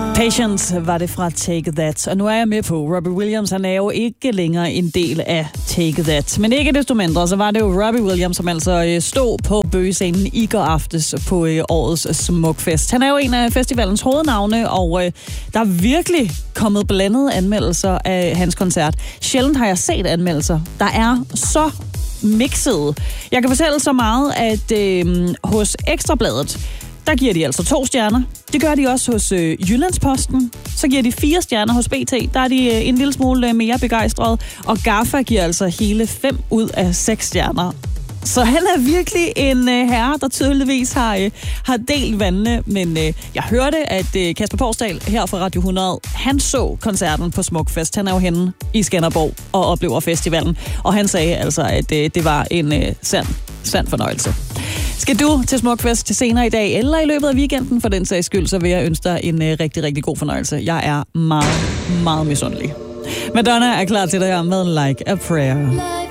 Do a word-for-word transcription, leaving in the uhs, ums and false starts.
Patience var det fra Take That, og nu er jeg med på, Robbie Williams, han er jo ikke længere en del af Take That. Men ikke desto mindre, så var det jo Robbie Williams, som altså stod på bøgescenen i går aftes på årets Smukfest. Han er jo en af festivalens hovednavne, og øh, der er virkelig kommet blandede anmeldelser af hans koncert. Sjældent har jeg set anmeldelser, der er så mixede. Jeg kan fortælle så meget, at øh, hos Ekstrabladet, der giver de altså to stjerner. Det gør de også hos øh, Jyllandsposten. Så giver de fire stjerner hos B T. Der er de øh, en lille smule øh, mere begejstrede. Og Gaffa giver altså hele fem ud af seks stjerner. Så han er virkelig en øh, herre, der tydeligvis har, øh, har delt vandene. Men øh, jeg hørte, at øh, Kasper Porsdal her fra Radio hundrede, han så koncerten på Smukfest. Han er jo henne i Skanderborg og oplever festivalen. Og han sagde altså, at øh, det var en øh, sand, sand fornøjelse. Skal du til Smukfest til senere i dag, eller i løbet af weekenden for den sags skyld, så vil jeg ønske dig en øh, rigtig, rigtig god fornøjelse. Jeg er meget, meget misundelig. Madonna er klar til dig her med Like a Prayer.